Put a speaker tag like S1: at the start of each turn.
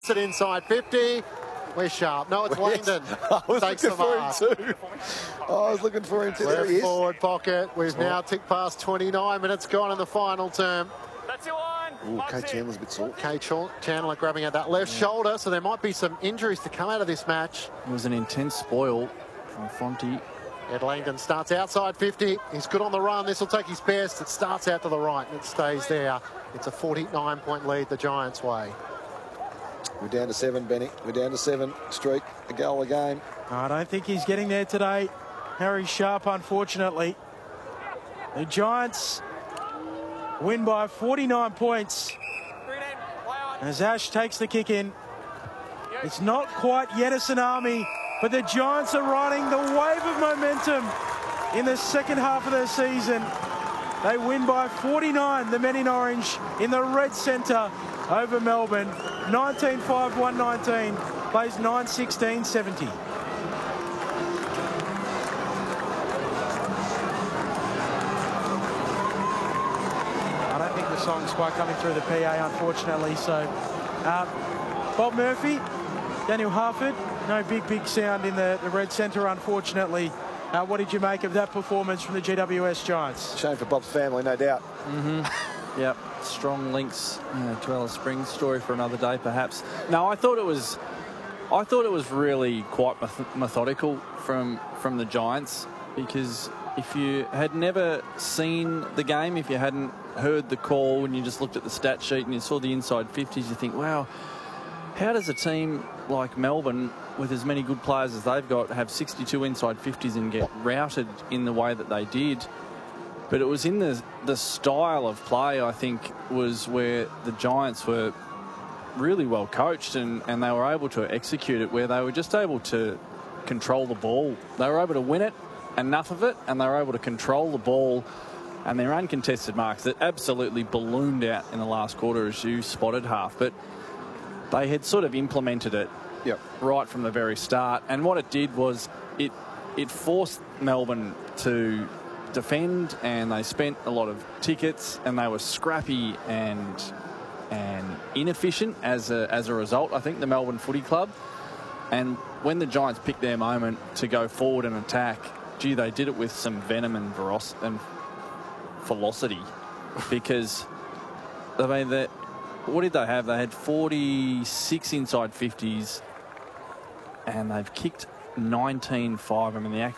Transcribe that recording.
S1: it inside 50. We're sharp. No, it's Langdon.
S2: I was
S1: Takes
S2: looking
S1: the
S2: for
S1: mark.
S2: him too. I was looking for him too. There
S1: Left
S2: he is.
S1: forward pocket. We've now ticked past 29 minutes gone in the final term.
S3: That's your one.
S2: Ooh, Kate Chandler's a bit sore.
S1: Kate Chandler grabbing at that left shoulder, so there might be some injuries to come out of this match.
S4: It was an intense spoil from Fonte.
S1: Ed Langdon starts outside 50. He's good on the run. This will take his best. It starts out to the right and it stays there. It's a 49-point lead the Giants' way.
S2: We're down to 7, Benny. We're down to 7. Streak, a goal a game.
S5: I don't think he's getting there today. Harry Sharp, unfortunately. The Giants win by 49 points as Ash takes the kick in. It's not quite yet a tsunami, but the Giants are riding the wave of momentum in the second half of their season. They win by 49, the men in orange, in the red centre over Melbourne. 19-5-1-19, plays 9-16-70. I don't think the song's quite coming through the PA, unfortunately. So, Bob Murphy, Daniel Harford, no big sound in the red centre, unfortunately. What did you make of that performance from the GWS Giants?
S2: Shame for Bob's family, no doubt.
S4: Yep, strong links to Alice Springs. Story for another day, perhaps. No, I thought it was really quite methodical from the Giants, because if you had never seen the game, if you hadn't heard the call and you just looked at the stat sheet and you saw the inside 50s, you think, wow, how does a team like Melbourne, with as many good players as they've got, have 62 inside 50s and get routed in the way that they did? But it was in the style of play, I think, was where the Giants were really well coached, and they were able to execute it, where they were just able to control the ball. They were able to win it, enough of it, and they were able to control the ball. And their uncontested marks that absolutely ballooned out in the last quarter, as you spotted, Half. But they had sort of implemented it right from the very start. And what it did was it forced Melbourne to defend, and they spent a lot of tickets, and they were scrappy and inefficient as a result, I think, the Melbourne Footy Club. And when the Giants picked their moment to go forward and attack, gee, they did it with some venom and velocity, because I mean, what did they have? They had 46 inside 50s, and they've kicked 19-5. I mean,